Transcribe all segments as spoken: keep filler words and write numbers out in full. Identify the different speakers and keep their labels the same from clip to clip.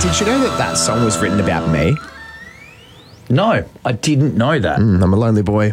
Speaker 1: did you know that that song was written about me?
Speaker 2: No, I didn't know that.
Speaker 1: Mm, I'm a lonely boy.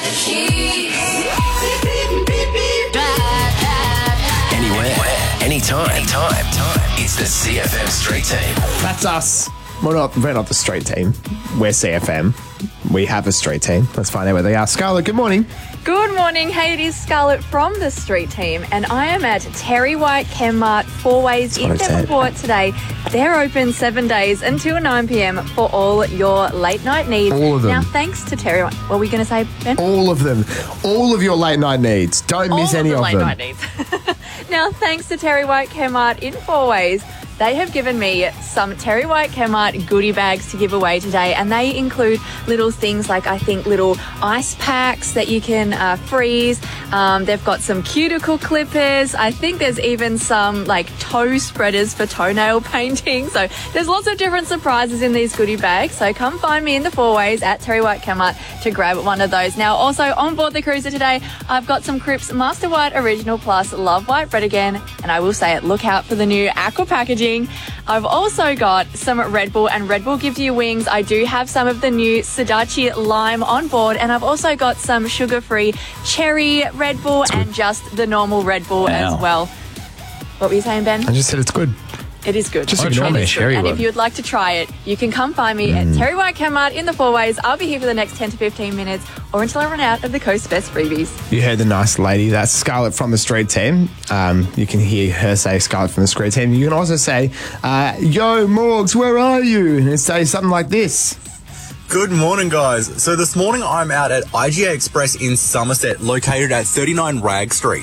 Speaker 3: Anywhere, anytime, anytime. It's the C F M Street Team.
Speaker 1: That's us. We're not, we're not the street team. We're C F M. We have a street team. Let's find out where they are. Scarlett, good morning.
Speaker 4: Good morning. Hey, it is Scarlett from the Street Team, and I am at Terry White Chemmart Four Ways in Devonport today. They're open seven days until nine p.m. for all your late night needs.
Speaker 1: All of them.
Speaker 4: Now, thanks to Terry White. What were we going to say, Ben?
Speaker 1: All of them. All of your late night needs. Don't miss
Speaker 4: all
Speaker 1: any
Speaker 4: of,
Speaker 1: of,
Speaker 4: the late
Speaker 1: them.
Speaker 4: Night needs. Now, thanks to Terry White Chemmart in Four Ways, they have given me some Terry White Chemmart goodie bags to give away today, and they include little things like, I think, little ice packs that you can uh, freeze. Um, they've got some cuticle clippers. I think there's even some like toe spreaders for toenail painting. So there's lots of different surprises in these goodie bags. So come find me in the Four Ways at Terry White Chemmart to grab one of those. Now, also on board the cruiser today, I've got some Cripps Master White Original Plus Love White Bread again, and I will say it, look out for the new aqua packaging. I've also got some Red Bull, and Red Bull gives you wings. I do have some of the new Sudachi Lime on board, and I've also got some sugar-free cherry Red Bull and just the normal Red Bull
Speaker 2: Wow.
Speaker 4: as well. What were you saying, Ben?
Speaker 1: I just said it's good.
Speaker 4: It is good.
Speaker 1: Just
Speaker 4: It
Speaker 1: ignore
Speaker 4: is
Speaker 1: me,
Speaker 4: good.
Speaker 2: cherry
Speaker 4: And
Speaker 2: one.
Speaker 4: if you would like to try it, you can come find me at Terry White Chemmart in the Four Ways. I'll be here for the next ten to fifteen minutes or until I run out of the Coast Best freebies.
Speaker 1: You heard the nice lady. That's Scarlett from the street team. Um, you can hear her say Scarlett from the street team. You can also say, uh, yo, Morgs, where are you? And say something like this.
Speaker 5: Good morning, guys. So this morning I'm out at I G A Express in Somerset, located at thirty-nine Rag Street.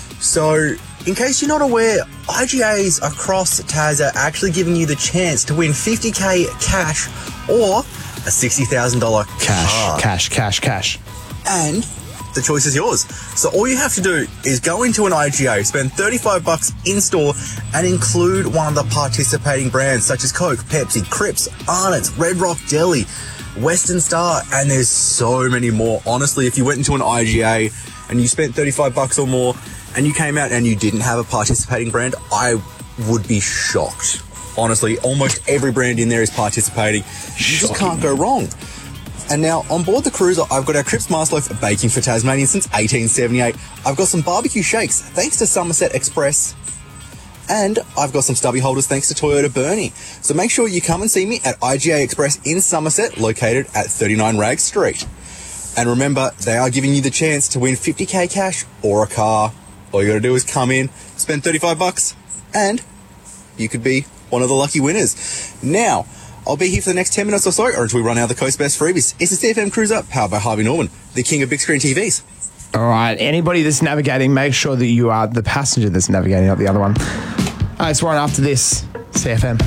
Speaker 5: So, in case you're not aware, I G As across Tas are actually giving you the chance to win fifty K cash or a sixty thousand dollars
Speaker 1: Cash,
Speaker 5: car.
Speaker 1: cash, cash, cash.
Speaker 5: And the choice is yours. So all you have to do is go into an I G A, spend thirty-five bucks in store, and include one of the participating brands such as Coke, Pepsi, Cripps, Arnott's, Red Rock Deli, Western Star, and there's so many more. Honestly, if you went into an I G A and you spent thirty-five bucks or more and you came out and you didn't have a participating brand, I would be shocked. Honestly, almost every brand in there is participating. You just can't go wrong. And now, on board the cruiser, I've got our Cripps Marsloaf baking for Tasmania since eighteen seventy-eight. I've got some barbecue shakes, thanks to Somerset Express. And I've got some stubby holders, thanks to Toyota Bernie. So make sure you come and see me at I G A Express in Somerset, located at thirty-nine Rag Street. And remember, they are giving you the chance to win fifty K cash or a car. All you got to do is come in, spend thirty-five bucks, and you could be one of the lucky winners. Now, I'll be here for the next ten minutes or so, or until we run out of the Coast Best freebies. It's the C F M Cruiser, powered by Harvey Norman, the king of big screen T Vs.
Speaker 1: All right, anybody that's navigating, make sure that you are the passenger that's navigating, not the other one. All right, it's Warren after this. C F M.